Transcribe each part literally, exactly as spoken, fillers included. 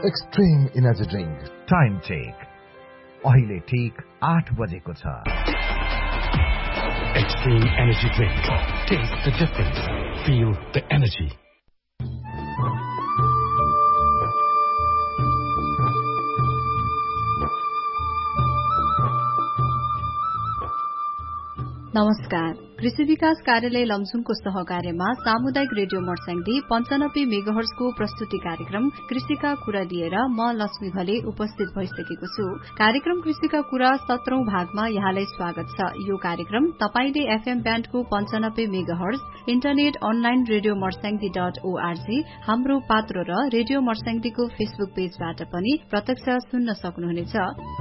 Extreme energy drink. Time check अहिले ठीक आठ बजेको छ। Extreme energy drink, test the difference, feel the energy. नमस्कार। कृषि विकास कार्यालय लमजुङको सहकार्यमा सामुदायिक रेडियो मर्स्याङदी पञ्चानब्बे मेगाहर्जको प्रस्तुति कार्यक्रम कृषिका कुरा लिएर म लक्ष्मी घले उपस्थित भइसकेको छु। कार्यक्रम कृषिका कुरा सत्रौं भागमा यहाँलाई स्वागत छ। यो कार्यक्रम तपाईले एफएम ब्यान्डको पञ्चानब्बे megahertz, internet online radio Marsyangdi dot ORG, हाम्रो पात्रो र रेडियो मर्स्याङदीको फेसबुक पेजबाट पनि प्रत्यक्ष सुन्न सक्नुहुनेछ।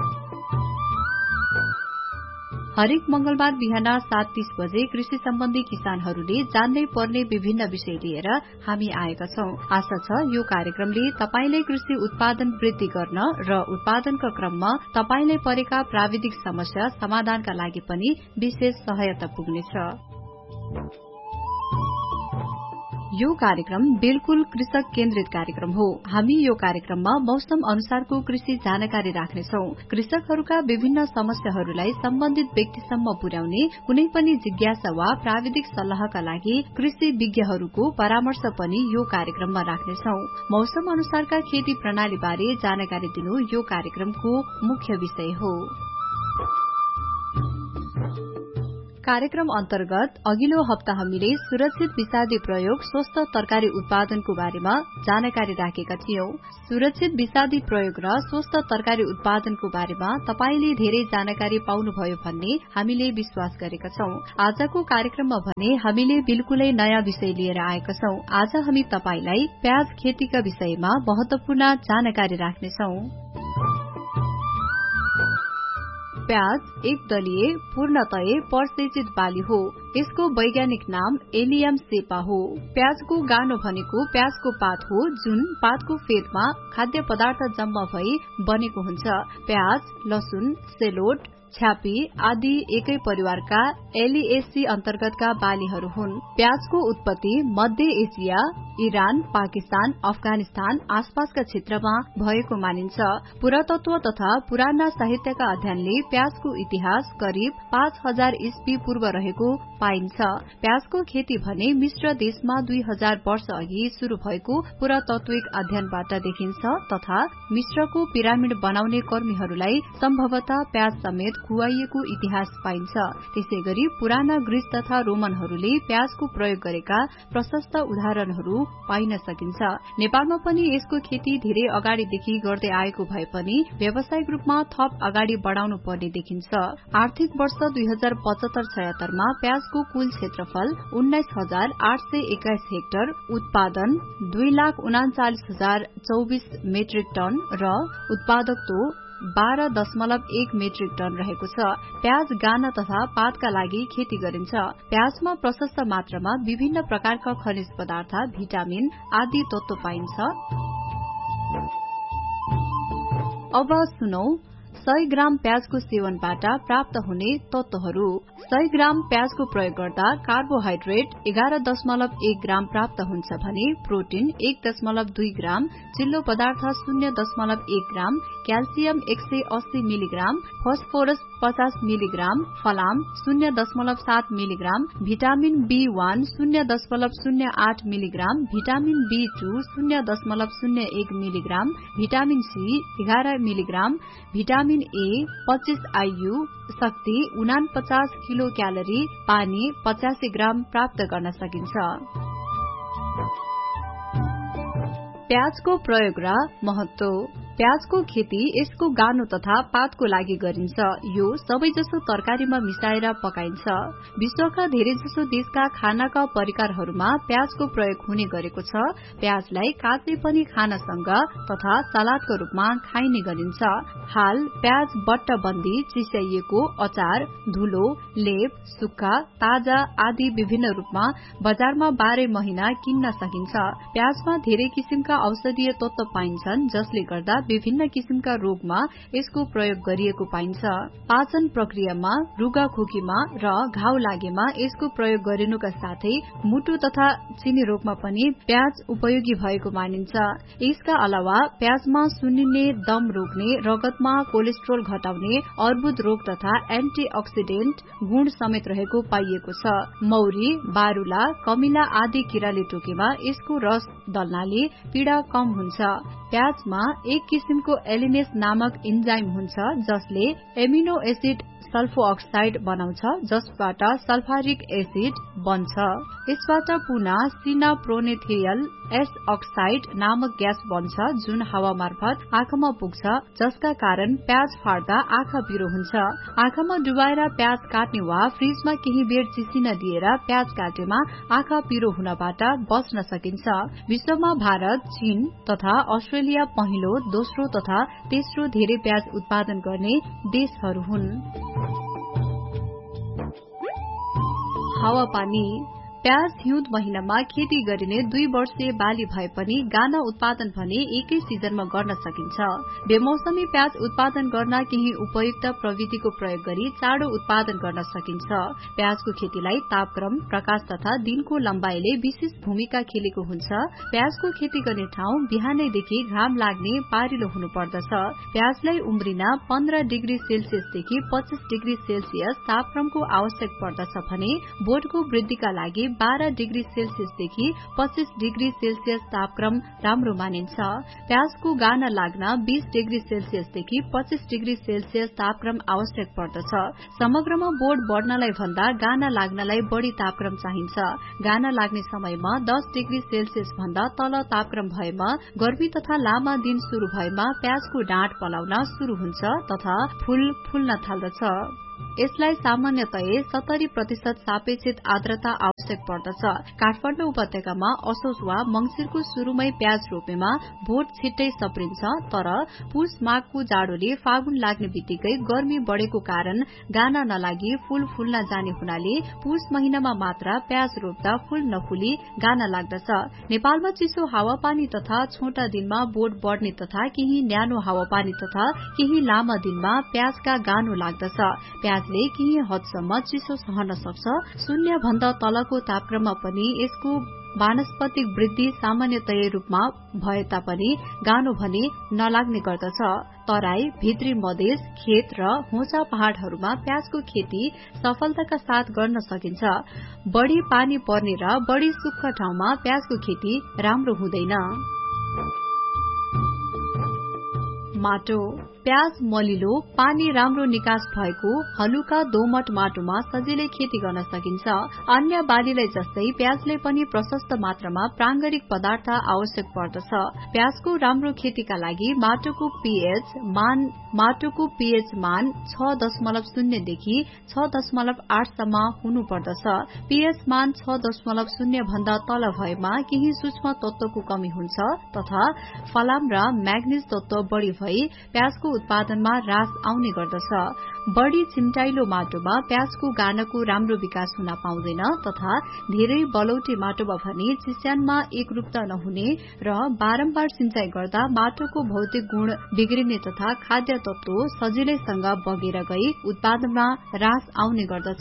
हरेक मंगलबार बिहान सात तीस बजे कृषि सम्बन्धी किसानहरूले जान्नै पर्ने विभिन्न विषय लिएर हामी आएका छौं। आशा छ यो कार्यक्रमले तपाईलाई कृषि उत्पादन वृद्धि गर्न र उत्पादनका क्रममा तपाईलाई परेका प्राविधिक समस्या समाधानका लागि पनि विशेष सहायता पुग्नेछ। यो कार्यक्रम बिल्कुल कृषक केन्द्रित कार्यक्रम हो। हामी यो कार्यक्रममा मौसम अनुसारको कृषि जानकारी राख्नेछौ। कृषकहरूका विभिन्न समस्याहरूलाई सम्बन्धित व्यक्तिसम्म पुर्याउने कुनै पनि जिज्ञासा वा प्राविधिक सल्लाहका लागि कृषि विज्ञहरूको परामर्श पनि यो कार्यक्रममा राख्नेछौ। मौसम अनुसारका खेती प्रणाली बारे जानकारी दिनु यो कार्यक्रमको मुख्य विषय हो। कार्यक्रम अन्तर्गत अघिल्लो हप्ता हामीले सुरक्षित विषादी प्रयोग स्वस्थ तरकारी उत्पादनको बारेमा जानकारी राखेका थियौं। सुरक्षित विषादी प्रयोग र स्वस्थ तरकारी उत्पादनको बारेमा तपाईले धेरै जानकारी पाउनुभयो भन्ने हामीले विश्वास गरेका छौं। आजको कार्यक्रममा भने हामीले बिल्कुलै नयाँ विषय लिएर आएका छौं। आज हामी तपाईलाई प्याज खेतीका विषयमा महत्वपूर्ण जानकारी राख्नेछौं। प्याज एक दलीय पूर्णतय पर्सेचित बाली हो। यसको वैज्ञानिक नाम एलियम सेपा हो। प्याजको गानो भनेको प्याजको पात हो, जुन पातको फेदमा खाद्य पदार्थ जम्मा भई बनेको हुन्छ। प्याज, लसुन, सेलोट, छ्यापी आदि एकै परिवारका एलिएसी अन्तर्गतका बालीहरू हुन्। प्याजको उत्पत्ति मध्य एसिया, इरान, पाकिस्तान, अफगानिस्तान आसपासका क्षेत्रमा भएको मानिन्छ। पुरातत्व तथा पुराना साहित्यका अध्ययनले प्याजको इतिहास करिब पाँच हजार ईस्वी पूर्व रहेको पाइन्छ। प्याजको खेती भने मिश्र देशमा दुई हजार वर्ष अघि शुरू भएको पुरातत्विक अध्ययनबाट देखिन्छ तथा मिश्रको पिरामिड बनाउने कर्मीहरूलाई सम्भवतः प्याज समेत खुवाइएको इतिहास पाइन्छ। त्यसै गरी पुराना ग्रीस तथा रोमनहरूले प्याजको प्रयोग गरेका प्रशस्त उदाहरणहरू पाइन सकिन्छ। नेपालमा पनि यसको खेती धेरै अगाडिदेखि गर्दै आएको भए पनि व्यावसायिक रूपमा थप अगाडि बढ़ाउनु पर्ने देखिन्छ। आर्थिक वर्ष दुई हजार पचहत्तर छयत्तरमा प्याजको कुल क्षेत्रफल उन्नाइस हजार आठ सय एक्काइस हेक्टर, उत्पादन दुई लाख उनाचालिस हजार चौबिस मेट्रिक टन र उत्पादकत्व बाह्र दशमलव एक मेट्रिक टन रहेको छ। प्याज गाना तथा पातका लागि खेती गरिन्छ। प्याजमा प्रशस्त मात्रामा विभिन्न प्रकारका खनिज पदार्थ, भिटामिन आदि तत्व पाइन्छ। अब सुनौ सय ग्राम प्याजको सेवनबाट प्राप्त हुने तत्वहरू। सय ग्राम प्याजको प्रयोग गर्दा कार्बोहाइड्रेट एघार दशमलव एक ग्राम प्राप्त हुन्छ भने प्रोटिन एक दशमलव दुई ग्राम, चिल्लो पदार्थ शून्य दशमलव एक ग्राम, क्याल्सियम एक सय अस्सी मिलिग्राम, फस्फोरस पचास मिलिग्राम, फलाम शून्य दशमलव सात मिलिग्राम, भिटामिन बी वन शून्य दशमलव शून्य आठ मिलिग्राम, भिटामिन बी टू शून्य दशमलव शून्य एक मिलिग्राम, भिटामिन सी एघार मिलिग्राम, भिटामिन ए पच्चीस आईयू, शक्ति उनापचास किलो क्यालोरी, पानी पचासी ग्राम प्राप्त गर्न सकिन्छ। प्याजको प्रयोग र महत्व। प्याजको खेती यसको गानो तथा पातको लागि गरिन्छ। यो सबैजसो तरकारीमा मिसाएर पकाइन्छ। विश्वका धेरैजसो देशका खानाका परिकारहरूमा प्याजको प्रयोग हुने गरेको छ। प्याजलाई काच्दै पनि खानासँग तथा सलादको रूपमा खाइने गरिन्छ। हाल प्याज बट्टबन्दी, चिसाइएको, अचार, धुलो, लेप, सुक्खा, ताजा आदि विभिन्न रूपमा बजारमा बाह्रै महिना किन्न सकिन्छ। प्याजमा धेरै किसिमका औषधीय तत्व पाइन्छन् जसले गर्दा विभिन्न किसिमका रोगमा यसको प्रयोग गरिएको पाइन्छ। पाचन प्रक्रियामा, रुगा खोकीमा र घाउ लागेमा यसको प्रयोग गरिनुका साथै मुटु तथा चिनी रोगमा पनि प्याज उपयोगी भएको मानिन्छ। यसका अलावा प्याजमा सुन्निने, दम रोक्ने, रगतमा कोलेस्ट्रोल घटाउने, अर्बुद रोग तथा एन्टीअक्सिडेन्ट गुण समेत रहेको पाइएको छ। मौरी, बारूला, कमिला आदि किराले टोकेमा यसको रस दल्नाले पीड़ा कम हुन्छ। प्याजमा एक किसिमको एलिनेस नामक इन्जाइम हुन्छ जसले एमिनो एसिड सल्फोअक्साइड बनाउँछ, जसबाट सल्फ्युरिक एसिड बन्छ। यसबाट पुनः सिनाप्रोनेथियल एस अक्साइड नामक ग्यास बन्छ जुन हावा मार्फत आँखामा पुग्छ, जसका कारण प्याज फाट्दा आँखा पिरो हुन्छ। आँखामा डुबाएर प्याज काट्ने वा फ्रिजमा केही बेर चिसिन दिएर प्याज काटेमा आँखा पिरो हुनबाट बच्न सकिन्छ। विश्वमा भारत, चीन तथा अस्ट्रेलिया पहिलो, दोस्रो तथा तेस्रो धेरै प्याज उत्पादन गर्ने देशहरू हुन्। हावापानी प्याज हिउँद महिनामा खेती गरिने दुई वर्षीय बाली भए पनि गाना उत्पादन भने एकै सिजनमा गर्न सकिन्छ। बेमौसमी प्याज उत्पादन गर्न केही उपयुक्त प्रविधिको प्रयोग गरी चाँडो उत्पादन गर्न सकिन्छ। प्याजको खेतीलाई तापक्रम, प्रकाश तथा दिनको लम्बाइले विशेष भूमिका खेलेको हुन्छ। प्याजको खेती गर्ने ठाउँ बिहानैदेखि घाम लाग्ने पारिलो हुनु पर्दछ। प्याजलाई उम्रिन पन्ध्र डिग्री सेल्सियसदेखि पच्चीस डिग्री सेल्सियस तापक्रमको आवश्यक पर्दछ भने बोटको वृद्धिका लागि बाह्र डिग्री सेल्सियसदेखि पच्चीस डिग्री सेल्सियस तापक्रम राम्रो मानिन्छ। प्याजको गाना लाग्न बीस डिग्री सेल्सियसदेखि पच्चीस डिग्री सेल्सियस तापक्रम आवश्यक पर्दछ। समग्रमा बोट बढ्नलाई भन्दा गाना लाग्नलाई बढ़ी तापक्रम चाहिन्छ। गाना लाग्ने समयमा दस डिग्री सेल्सियस भन्दा तल तापक्रम भएमा, गर्मी तथा लामा दिन शुरू भएमा प्याजको डाँठ पलाउन शुरू हुन्छ तथा फूल फुल्न थाल्दछ। यसलाई सामान्यतया सत्तरी प्रतिशत सापेक्षित आर्द्रता आवश्यक पर्दछ। काठमाडौँ उपत्यकामा असोज वा मंगिरको शुरूमै प्याज रोपेमा बोट छिट्टै सप्रिन्छ, तर पुष माघको जाडोले फागुन लाग्ने बित्तिकै गर्मी बढ़ेको कारण गाना नलागी फूल फुल्न जाने हुनाले पुष महिनामा मात्र प्याज रोप्दा फूल नफुली गाना लाग्दछ। नेपालमा चिसो हावापानी तथा छोटा दिनमा बोट बढ़ने तथा केही न्यानो हावापानी तथा केही लामा दिनमा प्याजका गानो लाग्दछ। प्याजले केही हदसम्म चिसो सहन सक्छ। शून्य भन्दा तलको तापक्रममा पनि यसको वानस्पतिक वृद्धि सामान्यतया रूपमा भए तापनि गानो भने नलाग्ने गर्दछ। तराई, भित्री मधेस, खेत र होचा पहाड़हरूमा प्याजको खेती सफलताका साथ गर्न सकिन्छ। बढ़ी पानी पर्ने र बढ़ी सुक्खा ठाउँमा प्याजको खेती राम्रो हुँदैन। माटो प्याज मलिलो, पानी राम्रो निकास भएको हलुका दोमट माटोमा सजिलै खेती गर्न सकिन्छ। अन्य बालीलाई जस्तै प्याजले पनि प्रशस्त मात्रामा प्रांगरिक पदार्थ आवश्यक पर्दछ। प्याजको राम्रो खेतीका लागि माटोको पीएच मान माटोको पीएच मान छ दशमलव शून्यदेखि छ दशमलव आठसम्म हुनुपर्दछ। पीएच मान छ दशमलव शून्य भन्दा तल भएमा केही सूक्ष्म तत्वको कमी हुन्छ तथा फलाम र म्याग्निज तत्व बढ़ी भई प्याजको उत्पादनमा ह्रास आउने गर्दछ। बढ़ी चिम्टाइलो माटोमा प्याजको गानाको राम्रो विकास हुन पाउँदैन तथा धेरै बलौटे माटोमा भने चिस्यानमा एकरूपता नहुने र बारम्बार सिंचाई गर्दा माटोको भौतिक गुण बिग्रिने तथा खाद्य तत्व सजिलैसँग बगेर गई उत्पादनमा ह्रास आउने गर्दछ।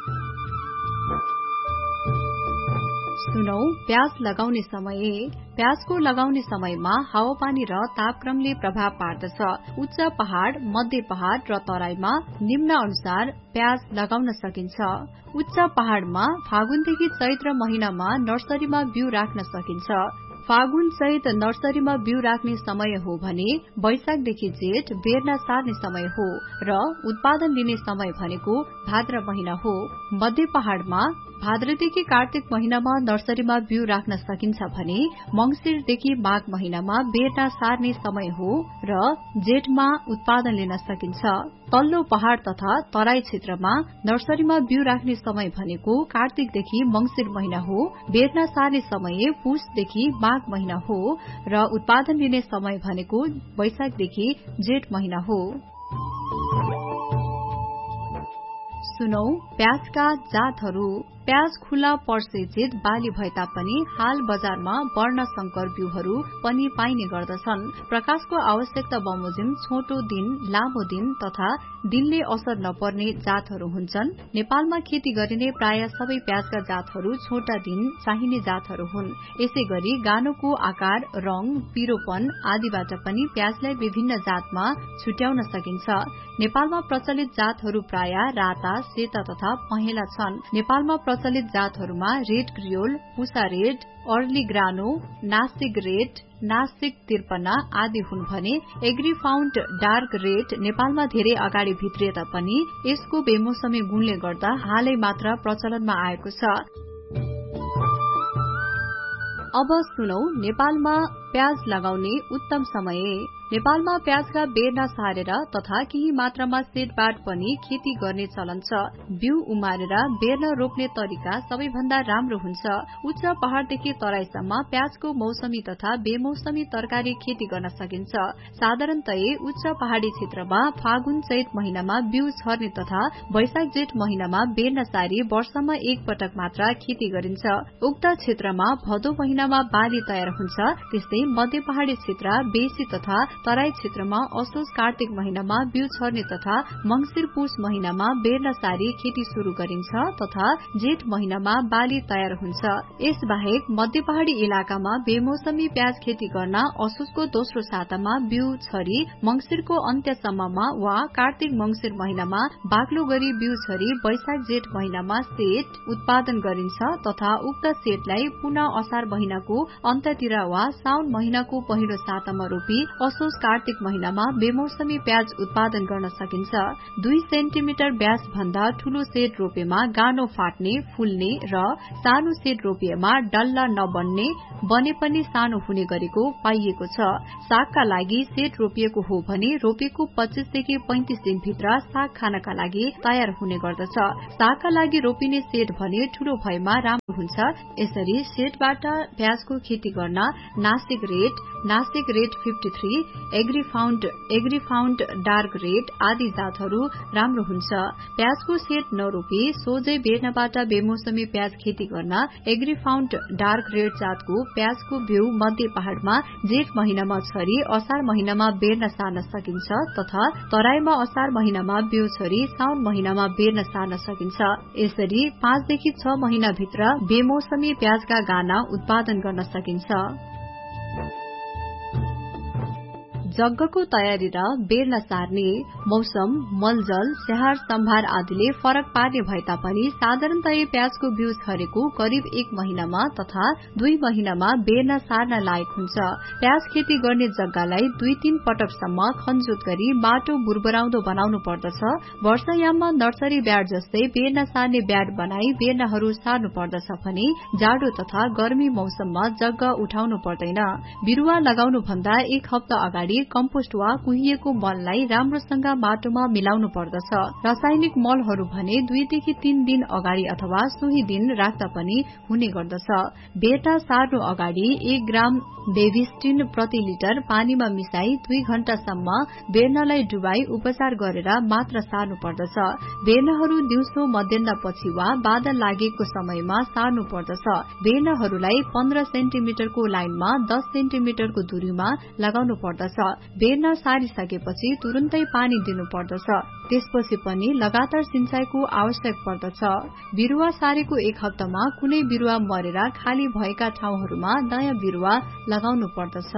सुनौ प्याज लगाउने समय। प्याजको लगाउने समयमा हावापानी र तापक्रमले प्रभाव पार्दछ। उच्च पहाड़, मध्य पहाड़ र तराईमा निम्न अनुसार प्याज लगाउन सकिन्छ। उच्च पहाड़मा फागुनदेखि चैत्र महिनामा नर्सरीमा बिउ राख्न सकिन्छ। फागुन चैत नर्सरीमा बिउ राख्ने समय हो भने वैशाखदेखि जेठ बेर्ना सार्ने समय हो र उत्पादन लिने समय भनेको भाद्र महिना हो। मध्य पहाड़मा भाद्रदेखि कार्तिक महिनामा नर्सरीमा बिउ राख्न सकिन्छ भने मंगिरदेखि माघ महिनामा बेर्ना सार्ने समय हो र जेठमा उत्पादन लिन सकिन्छ। तल्लो पहाड़ तथा तराई क्षेत्रमा नर्सरीमा बिउ राख्ने समय भनेको कार्तिकदेखि मंगिर महिना हो, बेर्ना सार्ने समय पुषदेखि माघ महिना हो र उत्पादन लिने समय भनेको वैशाखदेखि जेठ महिना हो। सुनौ प्याजका जातहरू। प्याज खुला पर्सेचित बाली भए तापनि हाल बजारमा वर्ण संकर बिउहरू पनि पाइने गर्दछन्। प्रकाशको आवश्यकता बमोजिम छोटो दिन, लामो दिन तथा दिनले असर नपर्ने जातहरू हुन्छन्। नेपालमा खेती गरिने प्राय सबै प्याजका जातहरू छोटा दिन चाहिने जातहरू हुन्। यसै गरी गानोको आकार, रंग, पिरोपन आदिबाट पनि प्याजलाई विभिन्न जातमा छुट्याउन सकिन्छ। नेपालमा प्रचलित जातहरू प्राय राता, सेता तथा पहेँला छन्। नेपालमा प्रचलित जातहरूमा red creole, Pusa red, early ग्रानो, Nashik red, Nashik त्रिपन्ना आदि हुन् भने एग्रीफाउण्ड डार्क रेड नेपालमा धेरै अगाडि भित्रिए तापनि यसको बेमौसमी गुणले गर्दा हालै मात्र प्रचलनमा आएको छ। अब सुनौ नेपालमा प्याज लगाउने उत्तम समय। नेपालमा प्याजका बेर्ना सारेर तथा केही मात्रामा सेटबाट पनि खेती गर्ने चलन छ। बिउ उमारेर बेर्ना रोप्ने तरिका सबैभन्दा राम्रो हुन्छ। उच्च पहाड़देखि तराईसम्म प्याजको मौसमी तथा बेमौसमी तरकारी खेती गर्न सकिन्छ। साधारणतया उच्च पहाड़ी क्षेत्रमा फागुन चैत महिनामा बिउ छर्ने तथा वैशाख जेठ महिनामा बेर्ना सारी वर्षमा एक पटक मात्र खेती गरिन्छ। उक्त क्षेत्रमा भदौ महिनामा बाली तयार हुन्छ। त्यस्तै मध्य पहाड़ी क्षेत्र, बेसी तथा तराई क्षेत्रमा असोज कार्तिक महिनामा बिउ छर्ने तथा मंगिर पुष महिनामा बेर्ना सारी खेती शुरू गरिन्छ तथा जेठ महिनामा बाली तयार हुन्छ। यस बाहेक मध्य पहाड़ी इलाकामा बेमौसमी प्याज खेती गर्न असोजको दोस्रो सातामा बिउ छरी मंगिरको अन्त्यसम्ममा वा कार्तिक मंगिर महिनामा बाक्लो गरी बिउ छरी वैशाख जेठ महिनामा सेट उत्पादन गरिन्छ तथा उक्त सेटलाई पुनः असार महिनाको अन्त्यतिर वा साउन महिनाको पहिलो सातामा रोपी असोज कार्तिक महिनामा बेमौसमी प्याज उत्पादन गर्न सकिन्छ। दुई सेन्टिमिटर व्यास भन्दा ठूलो सेट रोपेमा गानो फाट्ने, फुल्ने र सानो सेट रोपिएमा डल्ला नबन्ने, बने पनि सानो हुने गरेको पाइएको छ। सागका लागि सेट रोपिएको हो भने रोपेको पच्चीसदेखि पैंतिस दिनभित्र साग खानका लागि तयार हुने गर्दछ। सागका लागि रोपिने सेट भने ठूलो भएमा राम्रो हुन्छ। यसरी सेटबाट प्याजको खेती गर्न Nashik red, Nashik red fifty three, एग्रीफाउण्ड एग्रीफाउण्ड dark red आदि जातहरू राम्रो हुन्छ। प्याजको सेट नरोपी सोझै बेर्नाबाट बेमौसमी प्याज खेती गर्न एग्रीफाउण्ड डार्क रेड जातको प्याजको बिउ मध्य पहाड़मा जेठ महिनामा छरी असार महिनामा बेर्ना सार्न सकिन्छ तथा तराईमा असार महिनामा बिउ छरी साउन महिनामा बेर्ना सार्न सकिन्छ। यसरी पाँचदेखि छ महिनाभित्र बेमौसमी प्याजका गाना उत्पादन गर्न सकिन्छ। जग्गाको तयारी र बेर्ना सार्ने मौसम, मलजल, स्याहार सम्भार आदिले फरक पार्ने भए तापनि साधारणतया प्याजको बिउ छरेको करिब एक महिनामा तथा दुई महिनामा बेर्ना सार्न लायक हुन्छ। प्याज खेती गर्ने जग्गालाई दुई तीन पटकसम्म खनजोत गरी माटो बुरबराउँदो बनाउनु पर्दछ। वर्षायाममा नर्सरी ब्याड जस्तै बेर्ना सार्ने ब्याड बनाई बेर्नाहरू सार्नु पर्दछ भने जाडो तथा गर्मी मौसममा जग्गा उठाउनु पर्दैन। बिरुवा लगाउनु भन्दा एक हप्ता अगाडि कम्पोस्ट वा कुहिएको मललाई राम्रोसँग माटोमा मिलाउनु पर्दछ। रासायनिक मलहरू भने दुईदेखि तीन दिन अगाडि अथवा सोही दिन राख्दा पनि हुने गर्दछ। बेर्ना सार्नु अगाडि एक ग्राम बेभिस्टिन प्रति लिटर पानीमा मिसाई दुई घण्टासम्म बेर्नालाई डुबाई उपचार गरेर मात्र सार्नु पर्दछ। बेर्नाहरू दिउँसो मध्याह्नपछि वा बादल लागेको समयमा सार्नु पर्दछ। बेर्नाहरूलाई पन्ध्र सेन्टिमिटरको लाइनमा दस सेन्टिमिटरको दूरीमा लगाउनु पर्दछ। बेर्ना सारिसकेपछि तुरुन्तै पानी दिनु पर्दछ। त्यसपछि पनि लगातार सिंचाईको आवश्यक पर्दछ। बिरुवा सारेको एक हप्तामा कुनै बिरुवा मरेर खाली भएका ठाउँहरूमा नयाँ बिरुवा लगाउनु पर्दछ।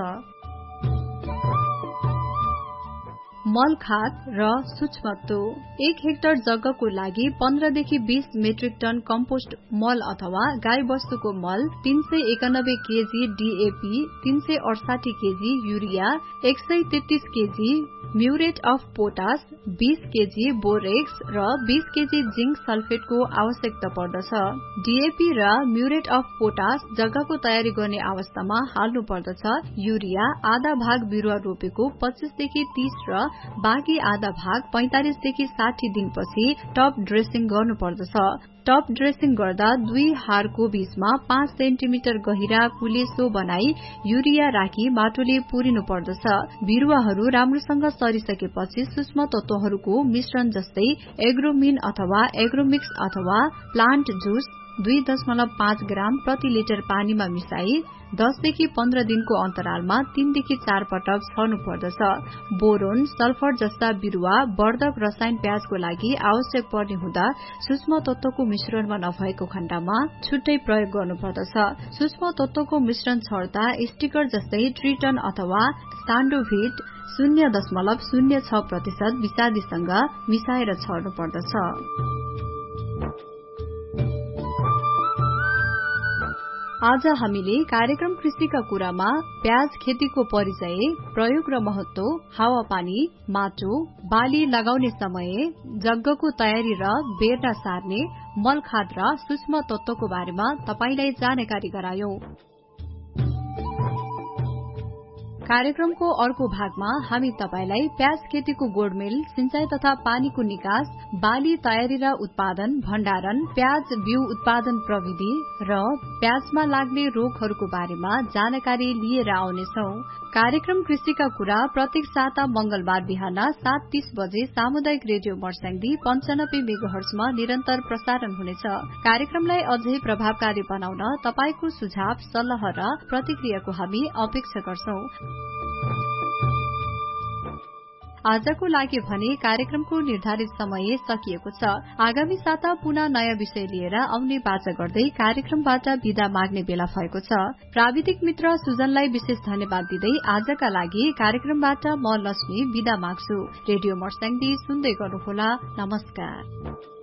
मल खाद र सूक्ष्मत्व। एक हेक्टर जग्गाको लागि पन्ध्रदेखि बीस मेट्रिक टन कम्पोस्ट मल अथवा गाई वस्तुको मल, तीन सय एकानब्बे केजी डीएपी, तीन सय अडसाठी केजी यूरिया, एक सय तेत्तीस केजी म्यूरेट अफ पोटास, बीस केजी बोरेक्स र बीस केजी जिंक सल्फेटको आवश्यकता पर्दछ। डीएपी र म्यूरेट अफ पोटास जग्गाको तयारी गर्ने अवस्थामा हाल्नु पर्दछ। यूरिया आधा भाग बिरुवा रोपेको पच्चीसदेखि तीस र बाँकी आधा भाग पैंतालिसदेखि साठी दिनपछि टप ड्रेसिङ गर्नुपर्दछ। टप ड्रेसिङ गर्दा दुई हारको बीचमा पाँच सेन्टिमिटर गहिरा कुलेसो बनाई युरिया राखी माटोले पुरिनु पर्दछ। बिरूवाहरू राम्रोसँग सरिसकेपछि सूक्ष्म तत्वहरूको मिश्रण जस्तै एग्रोमिन अथवा एग्रोमिक्स अथवा प्लान्ट जुस दुई दशमलव पाँच ग्राम प्रति लिटर पानीमा मिसाई दसदेखि पन्ध्र दिनको अन्तरालमा तीनदेखि चार पटक छर्नु पर्दछ। बोरोन, सल्फर जस्ता बिरूवा वर्धक रसायन प्याजको लागि आवश्यक पर्ने हुँदा सूक्ष्म तत्वको मिश्रणमा नभएको खण्डमा छुट्टै प्रयोग गर्नुपर्दछ। सूक्ष्म तत्वको मिश्रण छर्दा स्टिकर जस्तै ट्रिटन अथवा सान्डोभिट शून्य दशमलव शून्य छ प्रतिशत विषादीसँग मिसाएर छर्नु पर्दछ। आज हामीले कार्यक्रम कृषिका कुरामा प्याज खेतीको परिचय, प्रयोग र महत्व, हावापानी, माटो, बाली लगाउने समय, जग्गको तयारी र बेर्ना सार्ने, मलखाद र सूक्ष्म तत्वको बारेमा तपाईलाई जानकारी गरायौं। कार्यक्रमको अर्को भागमा हामी तपाईलाई प्याज खेतीको गोडमेल, सिंचाई तथा पानीको निकास, बाली तयारी र उत्पादन, भण्डारण, प्याज बिउ उत्पादन प्रविधि र प्याजमा लाग्ने रोगहरूको बारेमा जानकारी लिएर आउनेछौं। कार्यक्रम कृषिका कुरा प्रत्येक साता मंगलबार बिहान सात तीस बजे सामुदायिक रेडियो मर्स्याङ्दी पञ्चानब्बे मेगाहर्जमा निरन्तर प्रसारण हुनेछ। कार्यक्रमलाई अझै प्रभावकारी बनाउन तपाईको सुझाव, सल्लाह र प्रतिक्रियाको हामी अपेक्षा गर्छौं। आजको लागि भने कार्यक्रमको निर्धारित समय सकिएको छ। आगामी साता पुनः नयाँ विषय लिएर आउने बाचा गर्दै कार्यक्रमबाट विदा माग्ने बेला भएको छ। प्राविधिक मित्र सुजनलाई विशेष धन्यवाद दिँदै आजका लागि कार्यक्रमबाट म लक्ष्मी विदा माग्छु। रेडियो मर्स्याङ्दी सुन्दै गर्नुहोला। नमस्कार।